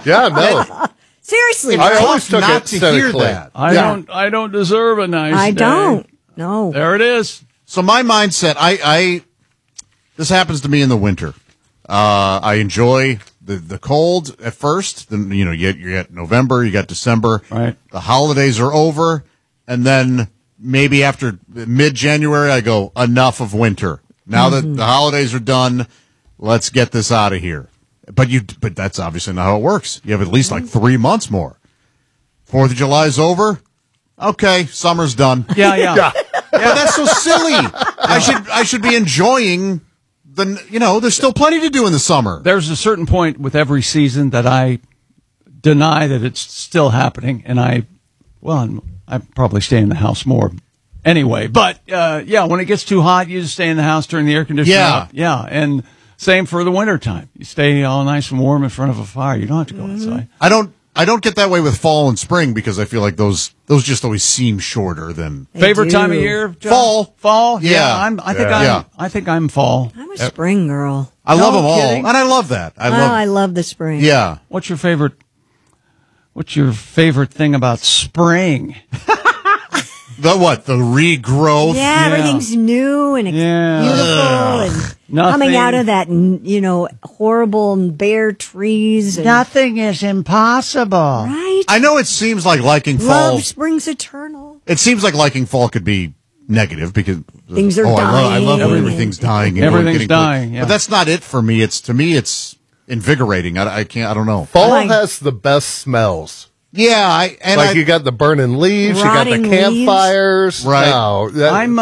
Yeah, no. Seriously, I always took not it to hear cynically. that. I don't deserve a nice day. I don't. No. There it is. So my mindset, this happens to me in the winter. I enjoy the cold at first. Then you get November, you got December. Right. The holidays are over, and then maybe after mid-January, I go, enough of winter. Now that the holidays are done, let's get this out of here. But that's obviously not how it works. You have at least like 3 months more. 4th of July is over. Okay, summer's done. Yeah. But that's so silly. I should be enjoying there's still plenty to do in the summer. There's a certain point with every season that I deny that it's still happening, and I probably stay in the house more anyway. But when it gets too hot, you just stay in the house, turn the air conditioner up. And same for the wintertime. You stay all nice and warm in front of a fire. You don't have to go outside. I don't get that way with fall and spring because I feel like those just always seem shorter than favorite time of year. John? Fall. Yeah. I think I'm fall. I'm a spring girl. I love them all, kidding. and I love that. I love the spring. Yeah. What's your favorite thing about spring? The regrowth. Yeah, everything's new and it's beautiful and Nothing. coming out of that, horrible bare trees. And, Nothing is impossible. right? I know it seems like liking fall. Love springs eternal. It seems like liking fall could be negative because Things are I love dying. everything's dying. and Everything's getting dying, yeah. But that's not it for me. To me, it's invigorating. I don't know. Fall Like- has the best smells. Yeah, You got the burning leaves, you got the Rotting campfires. Right. No, I'm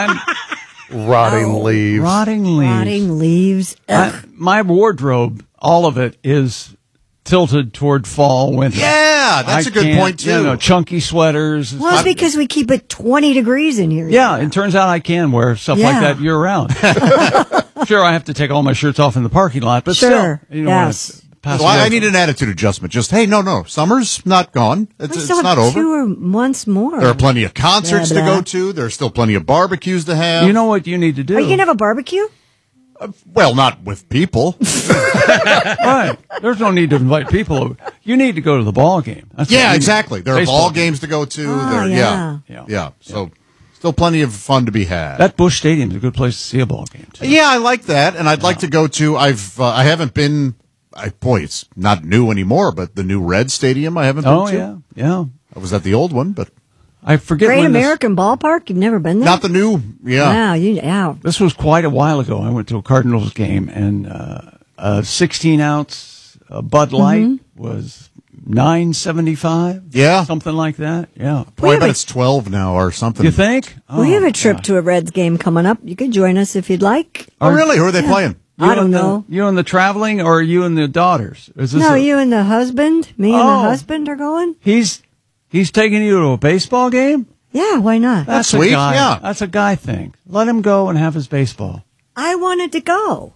rotting leaves. rotting leaves. Rotting leaves. My wardrobe, all of it is tilted toward fall, winter. Yeah, that's a good point, too. Chunky sweaters. Well, it's because we keep it 20 degrees in here. Yeah, it turns out I can wear stuff like Yeah. that year round. Sure, I have to take all my shirts off in the parking lot, but Sure, still, yes. So I need an attitude adjustment. Just, hey, no, summer's not gone. We It's still not have over. 2 months more. There are plenty of concerts Blah, to blah. go to. There's still plenty of barbecues to have. You know what you need to do? Are you going to have a barbecue? Well, not with people. Right. There's no need to invite people over. You need to go to the ball game. That's what Yeah, you need. exactly. There are Baseball ball game. games to go to. Oh, Yeah. So still plenty of fun to be had. That Busch Stadium is a good place to see a ball game, too. Yeah, I like that, and I'd like to go to. I haven't been. It's not new anymore, but the new Red Stadium I haven't been Oh, to. yeah. I was at the old one, but I forget Great when American Ballpark? You've never been there? not the new. Yeah, Yeah. this was quite a while ago. I went to a Cardinals game, and a 16-ounce Bud Light was $9.75. Yeah. Something like that. Yeah. Boy, I bet it's 12 now or something. You think? We have Oh, a trip to a Reds game coming up. You could join us if you'd like. Oh, really? Who are they playing? I don't know. You and the traveling, or you and the daughters? Is this No, you and the husband, me and Oh. the husband are going. He's taking you to a baseball game? Yeah, why not? That's a sweet, guy. yeah. That's a guy thing. Let him go and have his baseball. I wanted to go.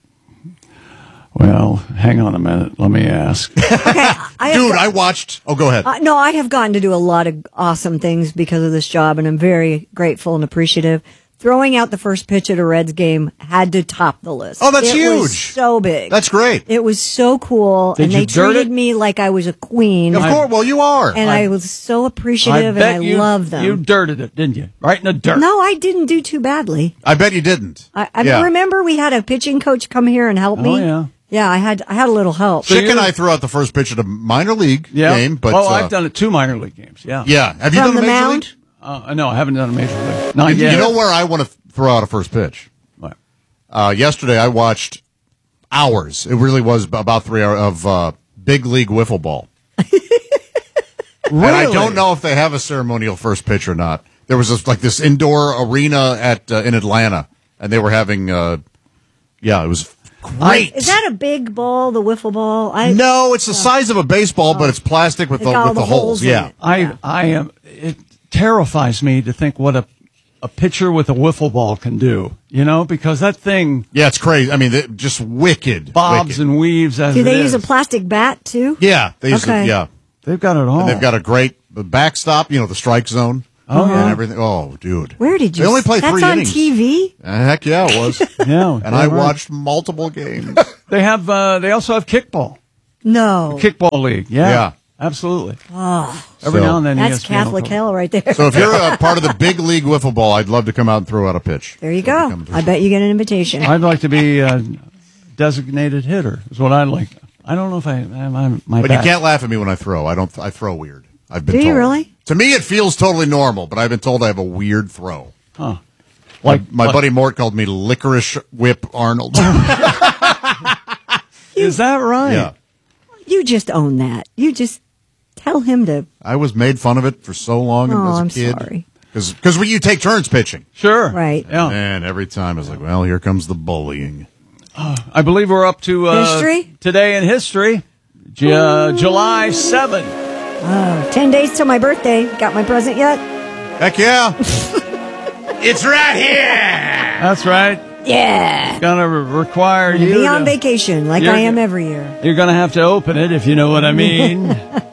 Well, hang on a minute. Let me ask. Okay, I watched. Oh, go ahead. No, I have gotten to do a lot of awesome things because of this job, and I'm very grateful and appreciative. Throwing out the first pitch at a Reds game had to top the list. Oh, that's It was huge. so big. That's great. It was so cool, Did and you they dirt treated it? me like I was a queen. Of course. Well, you are. And I was so appreciative, and I love them. You dirted it, didn't you? Right in the dirt. No, I didn't do too badly. I bet you didn't. I Yeah. remember we had a pitching coach come here and help me. Oh, yeah. Yeah, I had a little help. Chick and I threw out the first pitch at a minor league Yeah. game, but I've done it 2 minor league games. Yeah. Yeah, have you From done a the major mound? league? No, I haven't done a major league. Not yet. You know where I want to throw out a first pitch? What? Yesterday I watched hours. It really was about 3 hours of big league wiffle ball. And I don't know if they have a ceremonial first pitch or not. There was this indoor arena in Atlanta, and they were having. It was great. Is that a big ball, the wiffle ball? No, it's the size of a baseball, but it's plastic with It's got all the the holes. holes in Yeah. it. I am. It terrifies me to think what a pitcher with a wiffle ball can do. You know, because that thing Yeah, it's crazy. I mean, just wicked. bobs wicked. and weaves. As Do they it use a is. plastic bat too? Yeah, they use Okay. it. Yeah, They've got it all. and they've got a great backstop. The strike zone. Oh, yeah. and everything. Oh, dude. Where did you? They only play That's 3 on innings. TV. Heck yeah, it was. Yeah, And I watched multiple games. They have. They also have kickball. No. Kickball league. Yeah. Yeah. Absolutely. Oh, Every So- now and then. that's ESPN Catholic will cover. hell right there. So if you're a part of the big league wiffle ball, I'd love to come out and throw out a pitch. There you go. Come through. I bet you get an invitation. I'd like to be a designated hitter. Is what I'd like. I don't know if I'm my. But you bat. can't laugh at me when I throw. I throw weird. I've been Do told. you really? To me, it feels totally normal, but I've been told I have a weird throw. Huh. My buddy Mort called me Licorice Whip Arnold. Is that right? Yeah. You just own that. You just tell him to. I was made fun of it for so long Oh, as a I'm kid. sorry. Because you take turns pitching. Sure. Right. Yeah. And every time I was like, well, here comes the bullying. I believe we're up to History? Today in history. July 7th. 10 days till my birthday. Got my present yet? Heck yeah. It's right here. That's right. Yeah. Gonna require you Be on to- vacation like You're- I am every year. You're going to have to open it, if you know what I mean.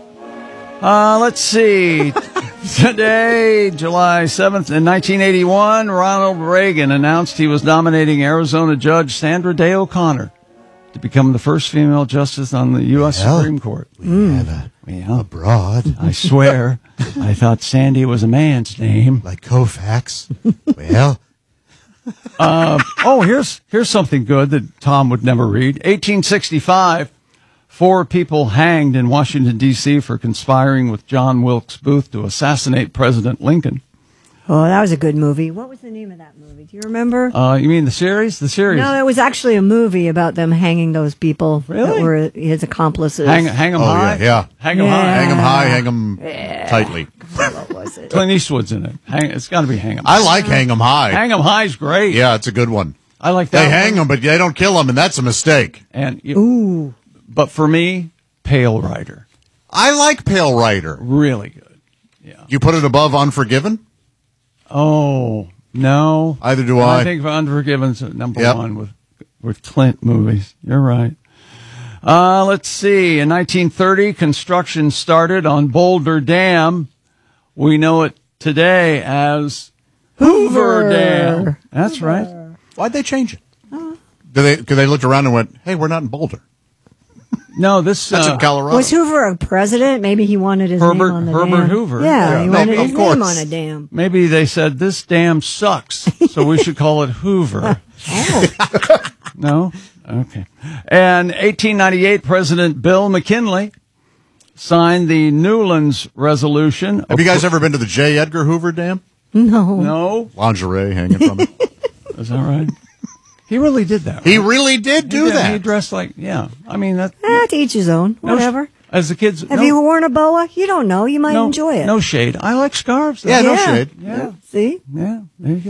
Let's see. Today, July 7th, in 1981, Ronald Reagan announced he was nominating Arizona Judge Sandra Day O'Connor to become the first female justice on the U.S. Supreme Court. We had Yeah. abroad, I swear, I thought Sandy was a man's name. like Koufax. Well, Oh, here's something good that Tom would never read. 1865, 4 people hanged in Washington, D.C. for conspiring with John Wilkes Booth to assassinate President Lincoln. Oh, that was a good movie. What was the name of that movie? Do you remember? You mean the series? The series. No, it was actually a movie about them hanging those people that Really? were his accomplices. Hang 'em oh, high? yeah. Hang 'em Yeah. high. Hang 'em high, hang 'em tightly. What was it? Clint Eastwood's in it. It's got to be Hang 'em. I like hang 'em high. Hang 'em High's great. Yeah, it's a good one. I like that. They hang one. them, but they don't kill them, and that's a mistake. And Ooh. but for me, Pale Rider, I like Pale Rider. really good. You put it above Unforgiven? Oh no, Either do I. I think Unforgiven's number Yep. one with Clint movies. You're right. Let's see. In 1930, construction started on Boulder Dam. We know it today as Hoover Dam. That's right. Why'd they change it? Because they looked around and went, hey, we're not in Boulder. No, this That's in Colorado. Was Hoover a president? Maybe he wanted his Herbert- name on the Herbert dam. Hoover. Yeah, Yeah, he maybe, wanted of his course. name on a dam. maybe they said this dam sucks, so we should call it Hoover. Oh, No? Okay. And 1898, President Bill McKinley signed the Newlands Resolution. Have you guys ever been to the J. Edgar Hoover Dam? No? Lingerie hanging from it. Is that right? He really did that. He right? really did do He that. He dressed like, yeah. I mean, that. to each his own. Whatever. As the kids. Have you worn a boa? You don't know. You might enjoy it. No shade. I like scarves. though. Yeah, no shade. Yeah. See? Yeah, there you go.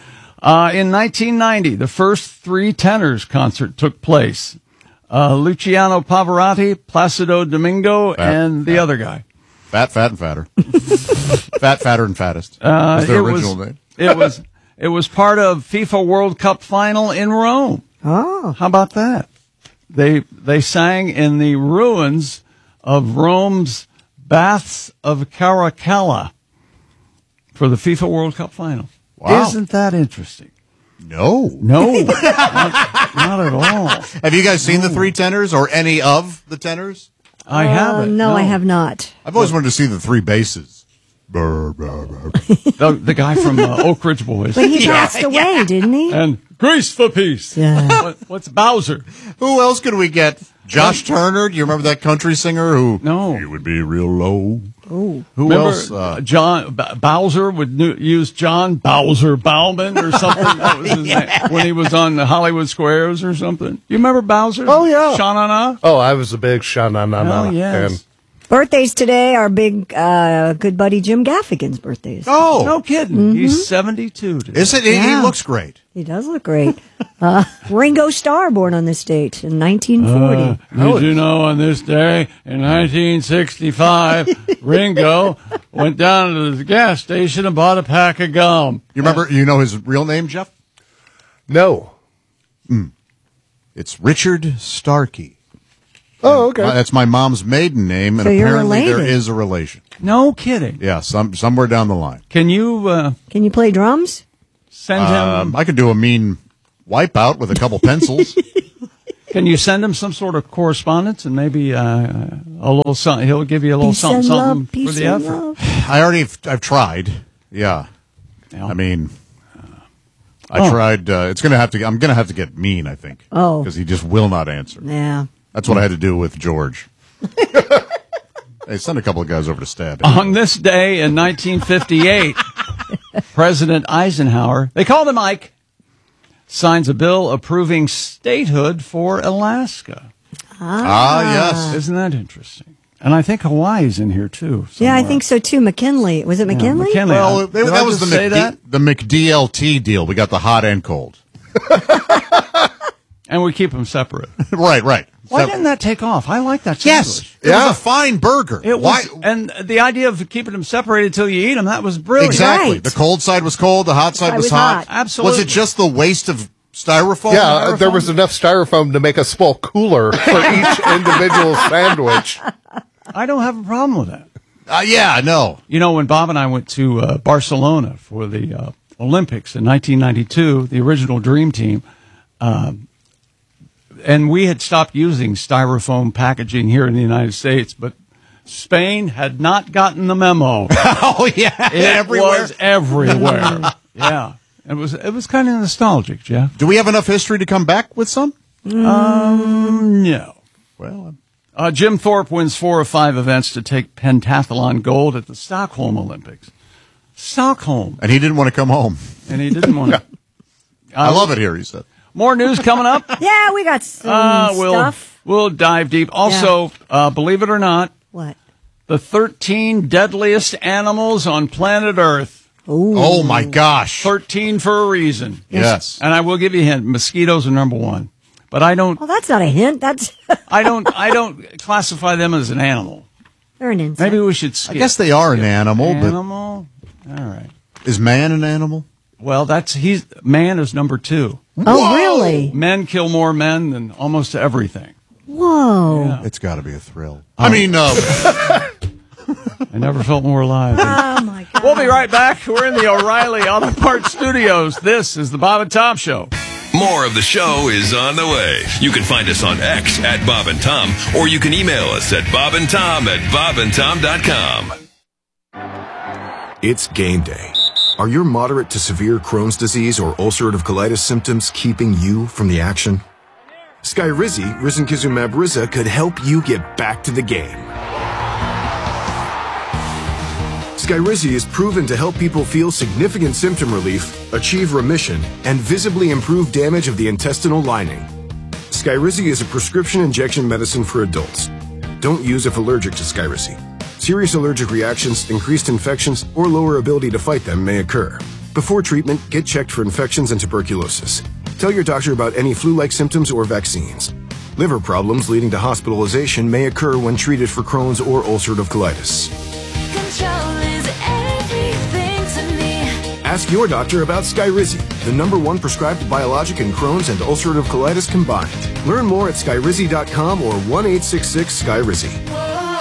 In 1990, the first 3 tenors concert took place. Luciano Pavarotti, Placido Domingo, and the other guy. Fat, and fatter. Fat, fatter, and fattest. That's their original name. It was part of FIFA World Cup final in Rome. Oh. How about that? They sang in the ruins of Rome's Baths of Caracalla for the FIFA World Cup final. Wow. Isn't that interesting? No. No, not at all. Have you guys seen the 3 tenors or any of the tenors? I haven't. No, I have not. I've always wanted to see the 3 basses. Brr, brr, brr. The guy from Oak Ridge Boys. But he passed away, didn't he? And Grease for Peace. Yeah. What's Bowser? Who else could we get? Josh Turner? Do you remember that country singer who? No. He would be real low. Ooh. Who Remember else? John Bowser would use John Bowser Bauman or something. That was his name when he was on the Hollywood Squares or something. You remember Bowser? Oh, yeah. Sha-na-na? Oh, I was a big Sha-na-na-na Oh, yes. fan. Birthdays today are big, good buddy Jim Gaffigan's birthdays. Oh, No kidding. He's 72 today. is it? He Yeah. looks great. He does look great. Ringo Starr, born on this date in 1940. Did you know on this day in 1965, Ringo went down to the gas station and bought a pack of gum? You remember? You know his real name, Jeff? No. It's Richard Starkey. Oh, okay. That's my mom's maiden name, and So you're apparently there related. is a relation. No kidding. Yeah, somewhere down the line. Can you Can you play drums? send him? I could do a mean wipeout with a couple pencils. Can you send him some sort of correspondence and maybe a little something? He'll give you a little something for the effort. I've tried. Yeah. Yeah. I mean, I tried. I'm going to have to get mean, I think. Oh. Because he just will not answer. Yeah. That's what I had to do with George. Hey, send a couple of guys over to stab him. On this day in 1958, President Eisenhower, they called him Ike, signs a bill approving statehood for Alaska. Yes. Isn't that interesting? And I think Hawaii's in here, too. Yeah, I somewhere. think so, too. McKinley. Was it McKinley? McKinley. Well, Did I that was just the say that? McDLT deal. We got the hot and cold. And we keep them separate. Right. Why So- didn't that take off? I like that Yes. sandwich. It was a fine burger. It was, and the idea of keeping them separated till you eat them, that was brilliant. Exactly. Right. The cold side was cold. The hot side was hot. Absolutely. Was it just the waste of styrofoam? Yeah, there was enough styrofoam to make a small cooler for each individual sandwich. I don't have a problem with that. Yeah, no. You know, when Bob and I went to Barcelona for the Olympics in 1992, the original Dream Team, and we had stopped using styrofoam packaging here in the United States, but Spain had not gotten the memo. Oh, yeah. It was everywhere. Yeah. It was kind of nostalgic, Jeff. Do we have enough history to come back with some? No. Well, Jim Thorpe wins 4 of 5 events to take pentathlon gold at the Stockholm Olympics. Stockholm. and he didn't want to come home. And he didn't want to. I love it here, he said. More news coming up. Yeah, we got some stuff. We'll dive deep. Also, believe it or not, What? the 13 deadliest animals on planet Earth. Ooh. Oh, my gosh. 13 for a reason. Yes. And I will give you a hint. Mosquitoes are number 1. But I don't Well, that's not a hint. That's I don't classify them as an animal. they're an insect. Maybe we should skip. I guess they are an animal, Animal? All right. but is man an animal? Well, man is number 2. Oh, really? Men kill more men than almost everything. Whoa. Yeah. It's got to be a thrill. I mean, I never felt more alive. Oh, my God. We'll be right back. We're in the O'Reilly Auto Parts Studios. This is the Bob and Tom Show. More of the show is on the way. You can find us on X at Bob and Tom, or you can email us at bobandtom@bobandtom.com. It's game day. Are your moderate to severe Crohn's disease or ulcerative colitis symptoms keeping you from the action? Skyrizi, risankizumab Riza, could help you get back to the game. Skyrizi is proven to help people feel significant symptom relief, achieve remission, and visibly improve damage of the intestinal lining. Skyrizi is a prescription injection medicine for adults. Don't use if allergic to Skyrizi. Serious allergic reactions, increased infections, or lower ability to fight them may occur. Before treatment, get checked for infections and tuberculosis. Tell your doctor about any flu-like symptoms or vaccines. Liver problems leading to hospitalization may occur when treated for Crohn's or ulcerative colitis. Control is everything to me. Ask your doctor about Skyrizi, the #1 prescribed biologic in Crohn's and ulcerative colitis combined. Learn more at skyrizi.com or 1-866-SKYRIZI.